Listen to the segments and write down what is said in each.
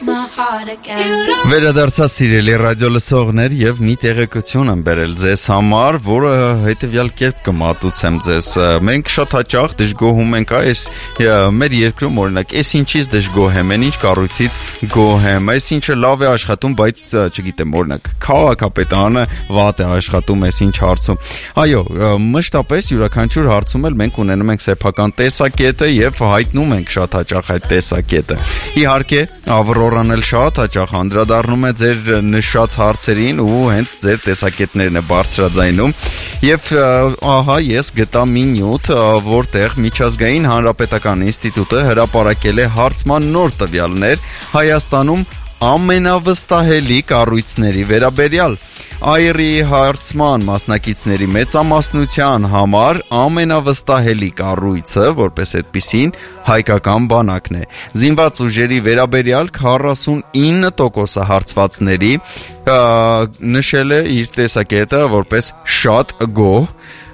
Վերադարձա սիրելի ռադիո լսողներ եւ մի տեղեկություն եմ բերել ձեզ համար, որը հետեւյալ կերպ կմատուցեմ ձեզ։ Մենք շատ հաճախ դժգոհում ենք այս մեր երկրում, օրինակ, այս ինչից դժգոհ եմ, ինչ կառույցից գոհ եմ, այս ինչը լավ է աշխատում, բայց չգիտեմ, օրինակ, քաղաքապետարանը վատ է աշխատում, այս ինչ հարցում։ Այո, մշտապես յուրաքանչյուր հարցում էլ մենք ունենում ենք սեփական տեսակետը եւ հայտնում ենք շատ հաճախ այդ տեսակետը։ Իհարկե, Ավրորան էլ շատ հաճախ անդրադառնում է ձեր նշած հարցերին ու հենց ձեր տեսակետներն է բարձրաձայնում եւ ահա ես գտա մի նյութ, որտեղ Միջազգային Հանրապետական ինստիտուտը հրապարակել է հարցման նոր տվյալներ Հայաստանում ամենավստահելի կառույցների վերաբերյալ։ Այրի հարցման մասնակիցների մեծամասնության համար ամենավստահելի կառույցը, որպես այդպիսին, հայկական բանակն է։ Զինված ուժերի վերաբերյալ 49% հարցվածների նշել է իր տեսակետը որպես շատ գոհ,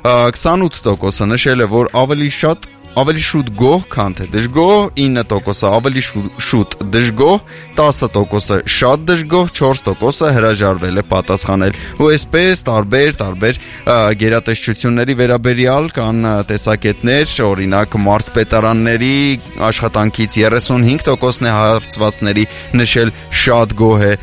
28% նշել է, որ ավելի շուտ գոհ, քան թե դժգոհ, 9% ավելի շուտ դժգոհ, 10% շատ դժգոհ, 4% հրաժարվել է պատասխանել։ Ու այսպես տարբեր գերատեսչությունների վերաբերյալ կան տեսակետներ, օրինակ մարզպետարանների աշխատանքից 35%-ն է հարցվածների նշել շատ գոհ է,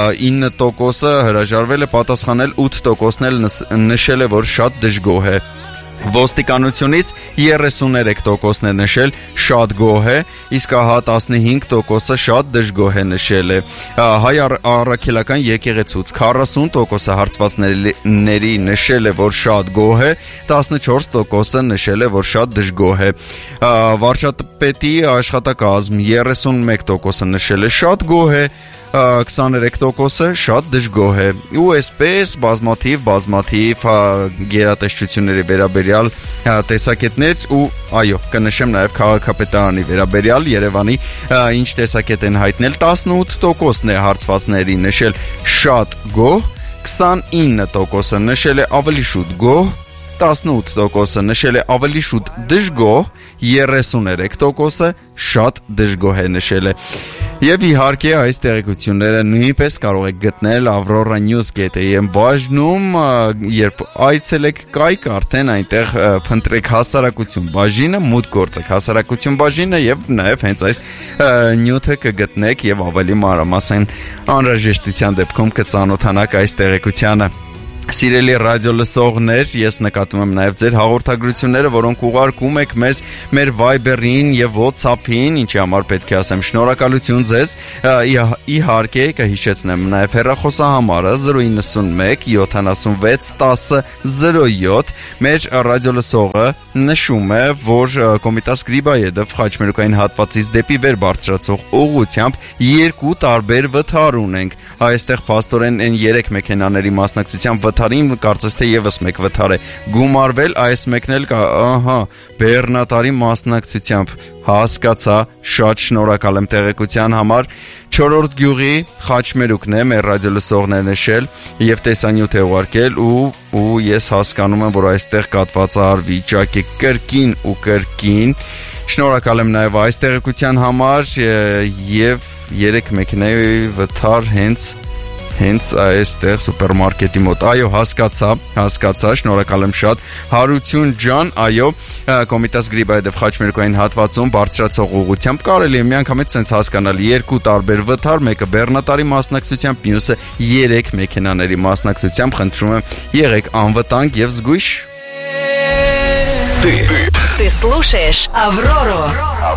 9% հրաժարվել է պատասխանել, 8%-ն էլ նշել է, որ շատ դժգոհ է։ Ոստիկանությունից 33%-ն է նշել շատ գոհ է, իսկ հա 15%-ը շատ դժգոհ է նշել է։ Հայ առաքելական եկեղեցուց 40%-ը հարցվածների նշել է, որ շատ գոհ է, 14%-ը նշել է, որ շատ դժգոհ է։ Վարչապետի աշխատակազմ 31%-ը նշել է շատ գոհ է, 23%-ը շատ դժգոհ է։ Ու այսպես բազմաթիվ գերատեսչությունների վերաբերյալ տեսակետներ ու այո, կնշեմ նաև քաղաքապետարանի վերաբերյալ Երևանի ինչ տեսակետ են հայտնել, 18%-ն է հարցվածների նշել շատ գոհ, 29%-ը նշել է ավելի շուտ գոհ, 18%-ը նշել է ավելի շուտ դժգոհ, 33%-ը շատ դժգոհ է նշել է։ Եվ իհարկե այս տեղեկությունները նույնպես կարող եք գտնել avroranews.am բաժնում, երբ այցելեք կայք, արդեն այնտեղ փնտրեք հասարակություն բաժինը, մուտք գործեք հասարակություն բաժինը եւ նաեւ հենց այս նյութը կգտնեք եւ ավելի մանրամասն անհրաժեշտության դեպքում կծանոթանաք այս տեղեկությանը։ Սիրելի ռադիո լսողներ, ես նկատում եմ նաև ձեր հաղորդագրությունները, որոնք ուղարկում եք մեզ մեր Viber-ին եւ WhatsApp-ին, ինչի համար պետք է ասեմ շնորհակալություն ձեզ։ Իհարկե, կհիշեցնեմ նաև հեռախոսահամարը 091 76 10 07։ Մեր ռադիո լսողը նշում է, որ Կոմիտաս Գրիբայեդով խաչմերուկային հատվածից դեպի վեր բարձրացող ուղղությամբ երկու տարբեր վթար ունենք։ Այստեղ փաստորեն այն 3 մեքենաների մասնակցությամբ վթարին կարծես թե եւս մեկ վթար է գումարվել, այս մեկն էլ բեռնատարի մասնակցությամբ, հասկացա, շատ շնորհակալ եմ տեղեկության համար։ 4-րդ գյուղի խաչմերուկն է մեր ռադիո լսողներ նշել եւ տեսանյութ է ուղարկել ու ես հասկանում եմ, որ այստեղ կատվածահար վիճակ է կրկին ու կրկին։ Շնորհակալ եմ նաեւ այս տեղեկության համար եւ 3 մեքենայի վթար հենց այստեղ սուպերմարկետի մոտ։ Այո, հասկացա, շնորհակալ եմ շատ։ Հարություն ջան, այո, Կոմիտաս Գրիբայեդով խաչմերուկային հատվածում բարձրացող ուղղությամբ կարելի է միանգամից sense հասկանալ երկու տարբեր վթար, մեկը բեռնատարի մասնակցությամբ, մյուսը 3 մեքենաների մասնակցությամբ։ Խնդրում եմ, եղեք անվտանգ եւ զգույշ։ Ты слушаешь Аврору.